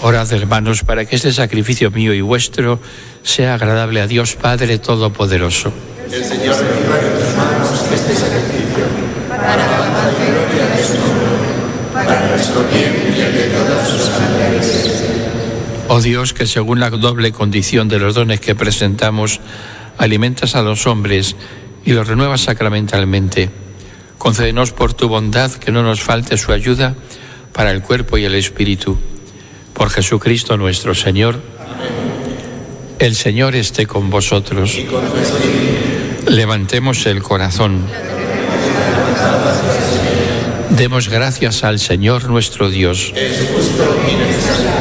Orad, hermanos, para que este sacrificio mío y vuestro sea agradable a Dios Padre Todopoderoso. El Señor reciba de tus manos este sacrificio, para la alabanza y gloria de su nombre, para nuestro bien y el de toda su santa Iglesia. Oh Dios, que según la doble condición de los dones que presentamos, alimentas a los hombres y los renuevas sacramentalmente, concédenos por tu bondad que no nos falte su ayuda para el cuerpo y el espíritu. Por Jesucristo nuestro Señor. Amén. El Señor esté con vosotros. Y con tu espíritu. Levantemos el corazón. Demos gracias al Señor nuestro Dios. Es justo y necesario.